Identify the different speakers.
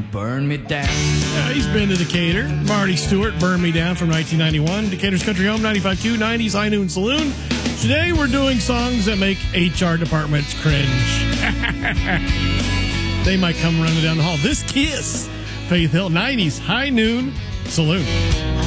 Speaker 1: Burn Me Down.
Speaker 2: He's been to Decatur. Marty Stewart, Burn Me Down from 1991. Decatur's Country Home, 95.2, 90s High Noon Saloon. Today we're doing songs that make HR departments cringe. They might come running down the hall. This Kiss, Faith Hill, 90s High Noon Saloon.